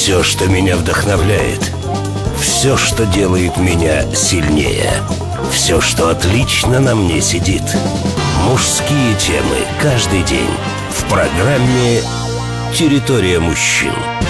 Все, что меня вдохновляет, все, что делает меня сильнее, все, что отлично на мне сидит. Мужские темы каждый день в программе «Территория мужчин».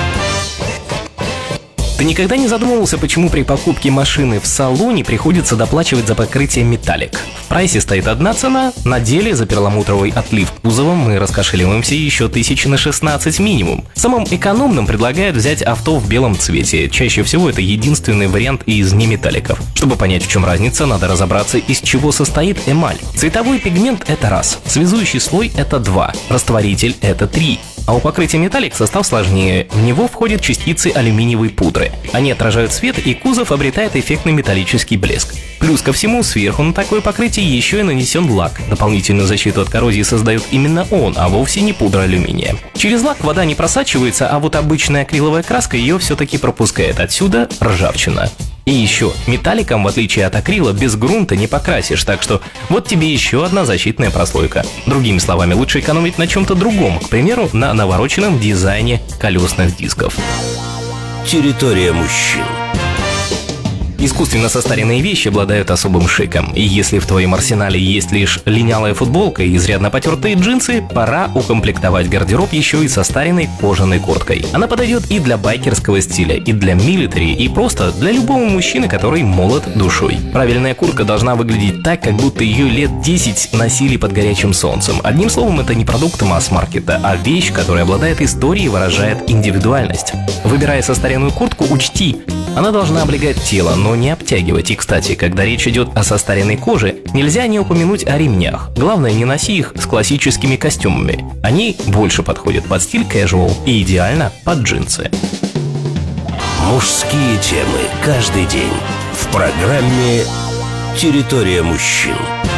Ты никогда не задумывался, почему при покупке машины в салоне приходится доплачивать за покрытие металлик? В прайсе стоит одна цена, на деле за перламутровый отлив кузова мы раскошеливаемся еще 16 минимум. Самым экономным предлагают взять авто в белом цвете. Чаще всего это единственный вариант из неметалликов. Чтобы понять, в чем разница, надо разобраться, из чего состоит эмаль. Цветовой пигмент – это раз, связующий слой – это 2, растворитель – это 3. А у покрытия металлик состав сложнее. В него входят частицы алюминиевой пудры. Они отражают свет, и кузов обретает эффектный металлический блеск. Плюс ко всему, сверху на такое покрытие еще и нанесен лак. Дополнительную защиту от коррозии создает именно он, а вовсе не пудра алюминия. Через лак вода не просачивается, а вот обычная акриловая краска ее все-таки пропускает. Отсюда ржавчина. И еще, металликом, в отличие от акрила, без грунта не покрасишь, так что вот тебе еще одна защитная прослойка. Другими словами, лучше экономить на чем-то другом, к примеру, на навороченном дизайне колесных дисков. Территория мужчин. Искусственно состаренные вещи обладают особым шиком. И если в твоем арсенале есть лишь линялая футболка и изрядно потертые джинсы, пора укомплектовать гардероб еще и состаренной кожаной курткой. Она подойдет и для байкерского стиля, и для милитари, и просто для любого мужчины, который молод душой. Правильная куртка должна выглядеть так, как будто ее лет 10 носили под горячим солнцем. Одним словом, это не продукт масс-маркета, а вещь, которая обладает историей и выражает индивидуальность. Выбирая состаренную куртку, учти, она должна облегать тело, но не обтягивать. И, кстати, когда речь идет о состаренной коже, нельзя не упомянуть о ремнях. Главное, не носи их с классическими костюмами. Они больше подходят под стиль casual и идеально под джинсы. Мужские темы каждый день в программе «Территория мужчин».